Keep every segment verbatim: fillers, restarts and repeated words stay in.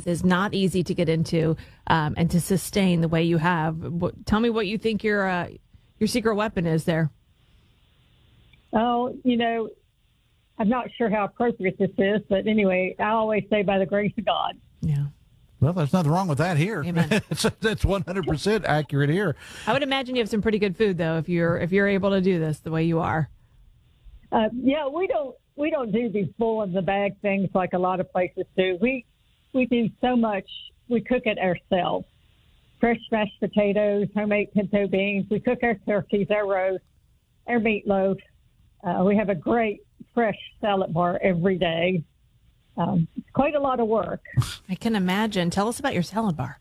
business is not easy to get into um, and to sustain the way you have. What, tell me what you think your uh, your secret weapon is there. Oh, you know, I'm not sure how appropriate this is, but anyway, I always say by the grace of God. Yeah. Well, there's nothing wrong with that here. That's one hundred percent accurate here. I would imagine you have some pretty good food, though, if you're if you're able to do this the way you are. Uh, yeah, we don't we don't do these bull in the bag things like a lot of places do. We we do so much. We cook it ourselves. Fresh mashed potatoes, homemade pinto beans. We cook our turkeys, our roast, our meatloaf. Uh, we have a great fresh salad bar every day. Um, it's quite a lot of work. I can imagine. Tell us about your salad bar.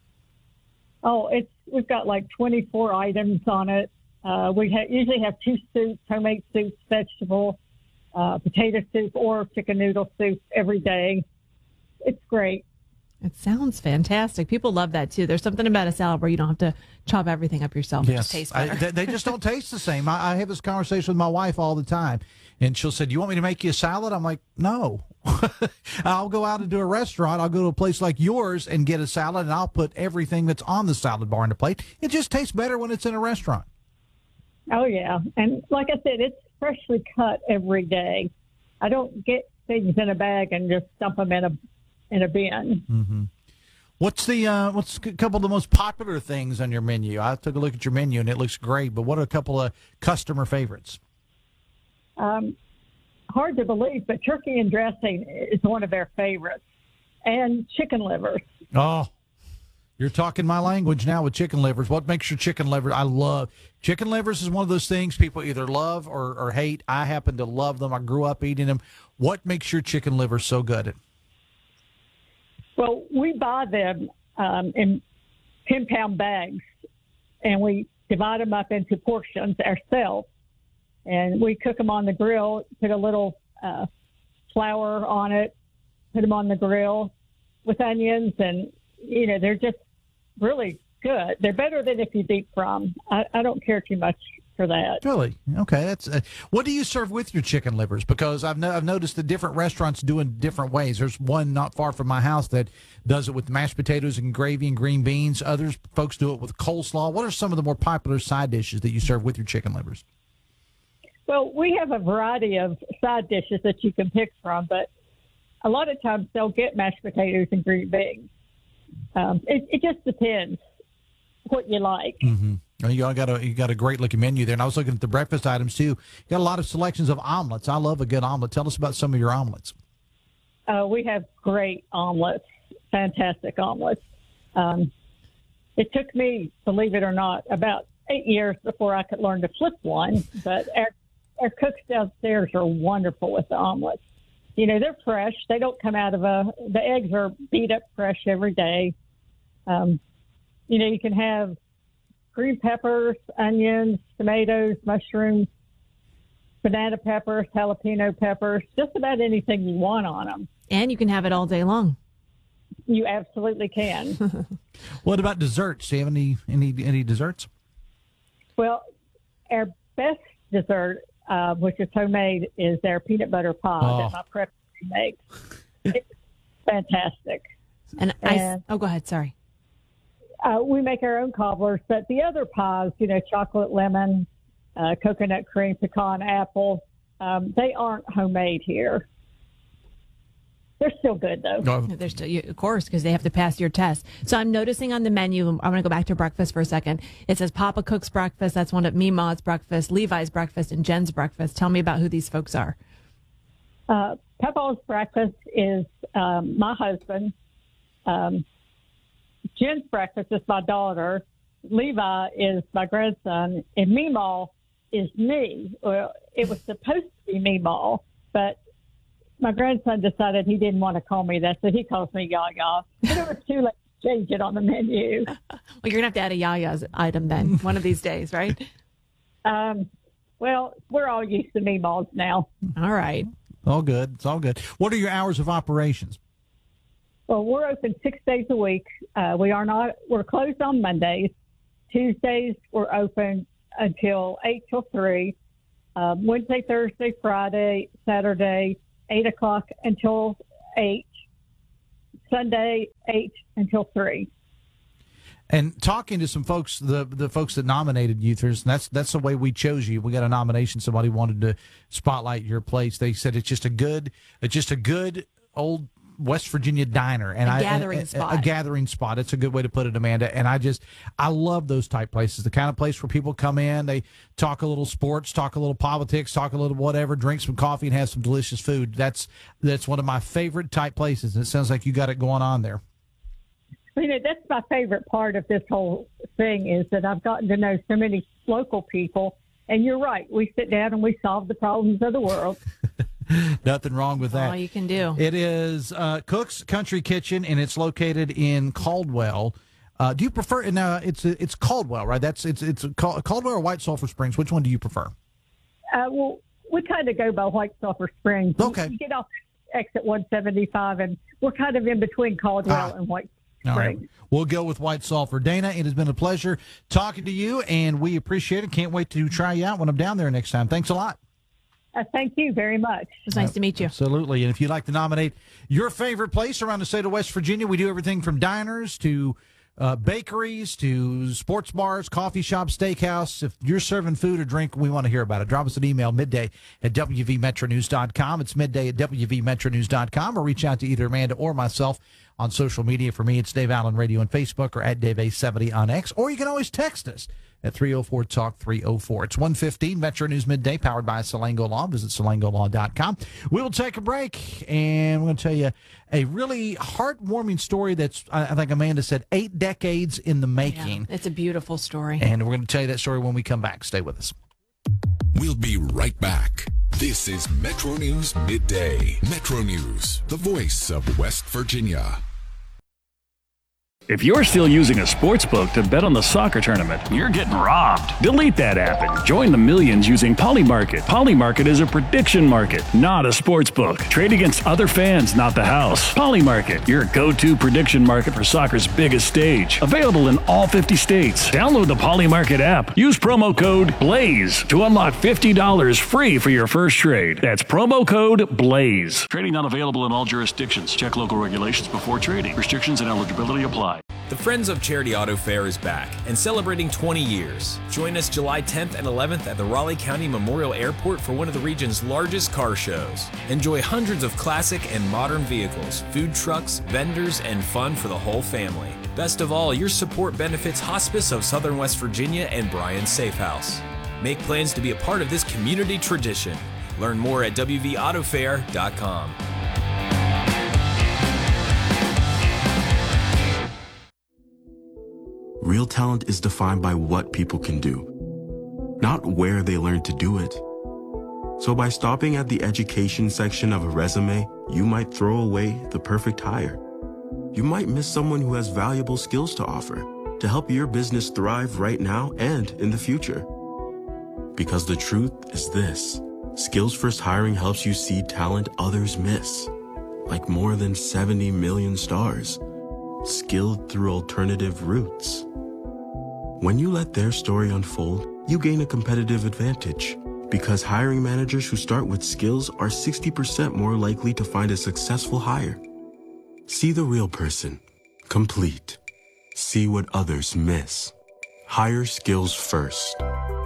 Oh, it's we've got like twenty-four items on it. Uh, we ha- usually have two soups, homemade soups, vegetable, uh, potato soup, or chicken noodle soup every day. It's great. It sounds fantastic. People love that, too. There's something about a salad where you don't have to chop everything up yourself. Yes. It just tastes better. I, they, they just don't taste the same. I, I have this conversation with my wife all the time, and she'll say, do you want me to make you a salad? I'm like, no. I'll go out and do a restaurant. I'll go to a place like yours and get a salad, and I'll put everything that's on the salad bar on the plate. It just tastes better when it's in a restaurant. Oh, yeah. And like I said, it's freshly cut every day. I don't get things in a bag and just dump them in a in a bin. Mm-hmm. What's the uh, what's a couple of the most popular things on your menu? I took a look at your menu, and it looks great, but what are a couple of customer favorites? Um, hard to believe, but turkey and dressing is one of their favorites, and chicken livers. Oh, you're talking my language now with chicken livers. What makes your chicken liver? I love chicken livers. Is one of those things people either love or, or hate. I happen to love them. I grew up eating them. What makes your chicken liver so good? Well, we buy them um, in ten-pound bags, and we divide them up into portions ourselves, and we cook them on the grill, put a little uh, flour on it, put them on the grill with onions, and, you know, they're just really good. They're better than if you deep fry them. I, I don't care too much for that. Really? Okay. That's uh, what do you serve with your chicken livers? Because I've no, I've noticed the different restaurants doing different ways. There's one not far from my house that does it with mashed potatoes and gravy and green beans. Others folks do it with coleslaw. What are some of the more popular side dishes that you serve with your chicken livers? Well, we have a variety of side dishes that you can pick from, but a lot of times they'll get mashed potatoes and green beans. Um, it, it just depends what you like. Mm-hmm. You all got a you got a great looking menu there, and I was looking at the breakfast items too. You got a lot of selections of omelets. I love a good omelet. Tell us about some of your omelets. Uh, we have great omelets, fantastic omelets. Um, it took me, believe it or not, about eight years before I could learn to flip one. But our our cooks downstairs are wonderful with the omelets. You know, they're fresh. They don't come out of a. The eggs are beat up fresh every day. Um, you know, you can have green peppers, onions, tomatoes, mushrooms, banana peppers, jalapeno peppers, just about anything you want on them. And you can have it all day long. You absolutely can. What about desserts? Do you have any any any desserts? Well, our best dessert, uh, which is homemade, is our peanut butter pie Oh. that my prep makes. It's fantastic. And, I, And- oh, go ahead. Sorry. Uh, we make our own cobblers, but the other pies, you know, chocolate lemon, uh, coconut cream, pecan apple, um, they aren't homemade here. They're still good, though. No. They're still, you, of course, because they have to pass your test. So I'm noticing on the menu, I'm going to go back to breakfast for a second. It says Papa Cook's breakfast. That's one of Meemaw's breakfast, Levi's breakfast, and Jen's breakfast. Tell me about who these folks are. Uh, Papa's breakfast is um, my husband. Um, Jen's breakfast is my daughter. Levi is my grandson. And Meemaw is me. Well, it was supposed to be Meemaw, but my grandson decided he didn't want to call me that, so he calls me Yaya. But it was too late to change it on the menu. Well, you're going to have to add a Yaya's item then, one of these days, right? Um, well, we're all used to Meemaws now. All right. All good. It's all good. What are your hours of operations? Well, we're open six days a week. Uh, we are not. We're closed on Mondays. Tuesdays we're open until eight till three. Um, Wednesday, Thursday, Friday, Saturday, eight o'clock until eight. Sunday, eight until three. And talking to some folks, the the folks that nominated Youthers, and that's that's the way we chose you. We got a nomination. Somebody wanted to spotlight your place. They said it's just a good, it's just a good old West Virginia diner, and a I gathering a, spot. A, a gathering spot. It's a good way to put it, Amanda. And I just, I love those type places. The kind of place where people come in, they talk a little sports, talk a little politics, talk a little whatever, drink some coffee, and have some delicious food. That's that's one of my favorite type places. And it sounds like you got it going on there. You know, that's my favorite part of this whole thing is that I've gotten to know so many local people. And you're right. We sit down and we solve the problems of the world. Nothing wrong with that. All you can do. It is uh, Cook's Country Kitchen, and it's located in Caldwell. Uh, do you prefer? No, it's it's Caldwell, right? That's it's it's Caldwell or White Sulphur Springs. Which one do you prefer? Uh, well, we kind of go by White Sulphur Springs. Okay. You, you get off exit one seventy-five, and we're kind of in between Caldwell ah. and White Sulphur Springs. All right. We'll go with White Sulphur. Dana, it has been a pleasure talking to you, and we appreciate it. Can't wait to try you out when I'm down there next time. Thanks a lot. Uh, thank you very much. It was nice uh, to meet you. Absolutely. And if you'd like to nominate your favorite place around the state of West Virginia, we do everything from diners to uh, bakeries to sports bars, coffee shops, steakhouse. If you're serving food or drink, we want to hear about it. Drop us an email midday at W V metro news dot com. It's midday at W V metro news dot com, or reach out to either Amanda or myself on social media. For me, it's Dave Allen Radio on Facebook or at Dave A seventy on X, or you can always text us at three oh four talk three oh four. It's one fifteen, Metro News Midday, powered by Salango Law. Visit salango law dot com. We will take a break, and we're going to tell you a really heartwarming story that's, I think Amanda said, eight decades in the making. Yeah, it's a beautiful story. And we're going to tell you that story when we come back. Stay with us. We'll be right back. This is Metro News Midday. Metro News, the voice of West Virginia. If you're still using a sports book to bet on the soccer tournament, you're getting robbed. Delete that app and join the millions using Polymarket. Polymarket is a prediction market, not a sports book. Trade against other fans, not the house. Polymarket, your go-to prediction market for soccer's biggest stage. Available in all fifty states. Download the Polymarket app. Use promo code BLAZE to unlock fifty dollars free for your first trade. That's promo code BLAZE. Trading not available in all jurisdictions. Check local regulations before trading. Restrictions and eligibility apply. The Friends of Charity Auto Fair is back and celebrating twenty years. Join us July tenth and eleventh at the Raleigh County Memorial Airport for one of the region's largest car shows. Enjoy hundreds of classic and modern vehicles, food trucks, vendors, and fun for the whole family. Best of all, your support benefits Hospice of Southern West Virginia and Brian Safe House. Make plans to be a part of this community tradition. Learn more at w v auto fair dot com. Real talent is defined by what people can do, not where they learn to do it. So by stopping at the education section of a resume, you might throw away the perfect hire. You might miss someone who has valuable skills to offer to help your business thrive right now and in the future. Because the truth is this: Skills First Hiring helps you see talent others miss, like more than seventy million stars, skilled through alternative routes. When you let their story unfold, you gain a competitive advantage, because hiring managers who start with skills are sixty percent more likely to find a successful hire. See the real person, complete. See what others miss. Hire skills first.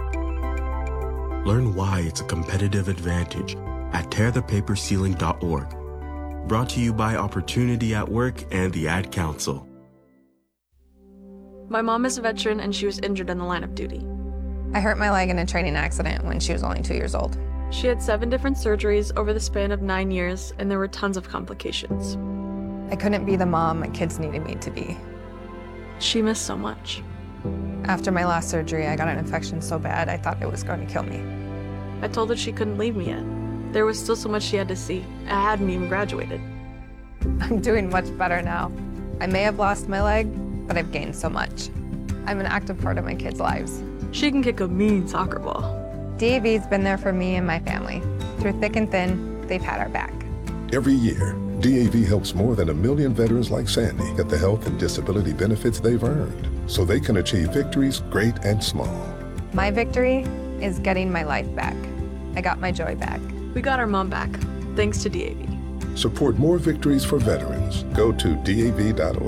Learn why it's a competitive advantage at tear the paper ceiling dot org. Brought to you by Opportunity at Work and the Ad Council. My mom is a veteran and she was injured in the line of duty. I hurt my leg in a training accident when she was only two years old. She had seven different surgeries over the span of nine years, and there were tons of complications. I couldn't be the mom my kids needed me to be. She missed so much. After my last surgery, I got an infection so bad I thought it was going to kill me. I told her she couldn't leave me yet. There was still so much she had to see. I hadn't even graduated. I'm doing much better now. I may have lost my leg, but I've gained so much. I'm an active part of my kids' lives. She can kick a mean soccer ball. D A V's been there for me and my family. Through thick and thin, they've had our back. Every year, D A V helps more than a million veterans like Sandy get the health and disability benefits they've earned, so they can achieve victories great and small. My victory is getting my life back. I got my joy back. We got our mom back, thanks to D A V. Support more victories for veterans. Go to D A V dot org.